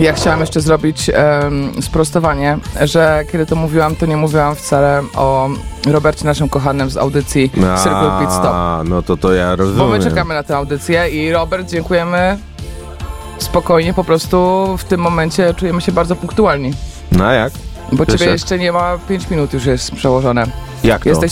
Ja chciałam jeszcze zrobić sprostowanie, że kiedy to mówiłam, to nie mówiłam wcale o Robercie, naszym kochanym z audycji Circle Pit Stop. No to ja rozumiem. Bo my czekamy na tę audycję i Robert, dziękujemy. Spokojnie, po prostu w tym momencie czujemy się bardzo punktualni. No jak? Bo Wiesz ciebie jak? jeszcze nie ma 5 minut, już jest przełożone. Jak to? Jesteś